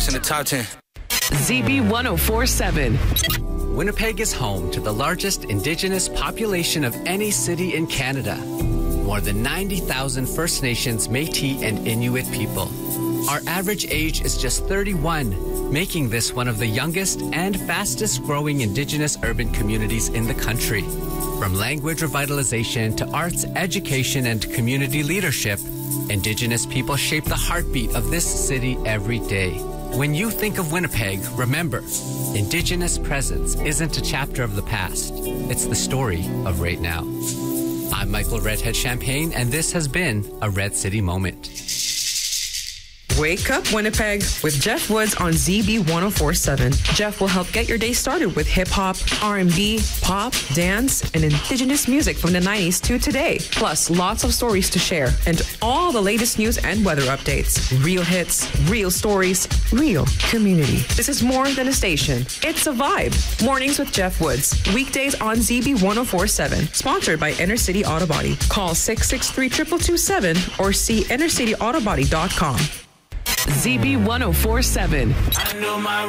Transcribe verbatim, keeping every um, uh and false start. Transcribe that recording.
in the top ten. Z B ten forty-seven. Winnipeg is home to the largest Indigenous population of any city in Canada. More than ninety thousand First Nations, Métis, and Inuit people. Our average age is just thirty-one, making this one of the youngest and fastest growing Indigenous urban communities in the country. From language revitalization to arts, education, and community leadership, Indigenous people shape the heartbeat of this city every day. When you think of Winnipeg, remember, Indigenous presence isn't a chapter of the past. It's the story of right now. I'm Michael Redhead Champagne, and this has been a Red City Moment. Wake up, Winnipeg, with Jeff Woods on Z B ten forty-seven. Jeff will help get your day started with hip-hop, R and B, pop, dance, and Indigenous music from the nineties to today. Plus, lots of stories to share and all the latest news and weather updates. Real hits, real stories, real community. This is more than a station. It's a vibe. Mornings with Jeff Woods. Weekdays on Z B ten forty-seven. Sponsored by Inner City Auto Body. Call six six three, two two two seven or see inner city auto body dot com. Z B ten forty-seven. I know my